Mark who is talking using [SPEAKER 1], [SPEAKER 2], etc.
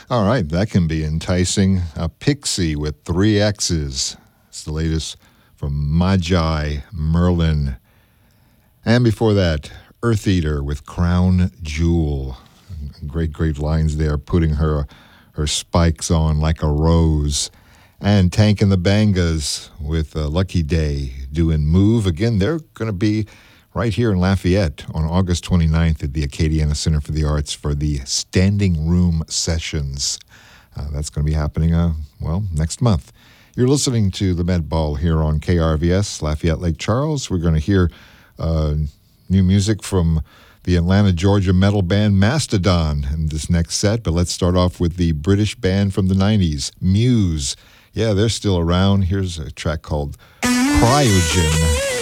[SPEAKER 1] All right, that can be enticing. A Pixie with three X's. It's the latest from Magi Merlin. And before that, Earth Eater with Crown Jewel. Great lines there, putting her spikes on like a rose. And Tank and the Bangas with Lucky Day doing Move. Again, they're going to be right here in Lafayette on August 29th at the Acadiana Center for the Arts for the Standing Room Sessions. That's going to be happening, next month. You're listening to the Med Ball here on KRVS, Lafayette Lake Charles. We're going to hear new music from the Atlanta, Georgia metal band Mastodon in this next set. But let's start off with the British band from the 90s, Muse. Yeah, they're still around. Here's a track called Cryogen.